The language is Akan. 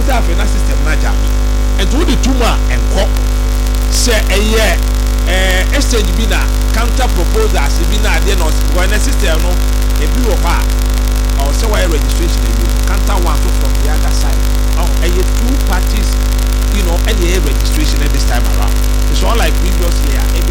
say afena system na jam and to the tuma enko say exchange bi na counter proposals bi na ade no when the system no e bi wo ha or say why registration e counter one from the other side two parties, any registration at this time around. It's all like previously.